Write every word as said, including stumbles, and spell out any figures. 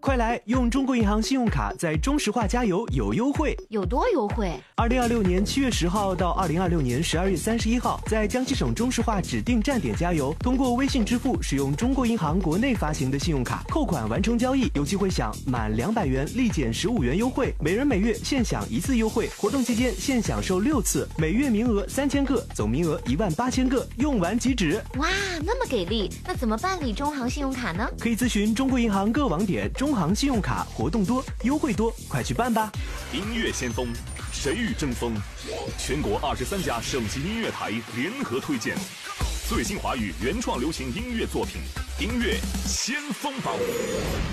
快来用中国银行信用卡在中石化加油有优惠， 有多优惠？ 二零二六年七月十号到二零二六年十二月三十一号，在江西省中石化指定站点加油，通过微信支付使用中国银行国内发行的信用卡扣款完成交易，有机会享满两百元立减十五元优惠，每人每月限享一次优惠。活动期间限享受六次，每月名额三千个，总名额一万八千个，用完即止。 哇，那么给力！那怎么办理中行信用卡呢？ 可以咨询中国银行各网点，中行信用卡活动多，优惠多，快去办吧！ 音乐先锋，谁与争锋？全国二十三家省级音乐台联合推荐最新华语原创流行音乐作品，音乐先锋榜。